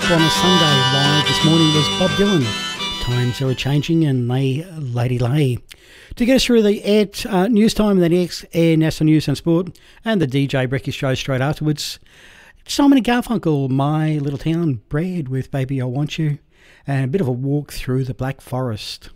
on a Sunday. Live this morning was Bob Dylan. Times are changing and Lady Lay. To get us through the news time and the next Air National News and Sport and the DJ Breakfast Show straight afterwards, Simon and Garfunkel, My Little Town, Bread with Baby I Want You, and a bit of a walk through the Black Forest.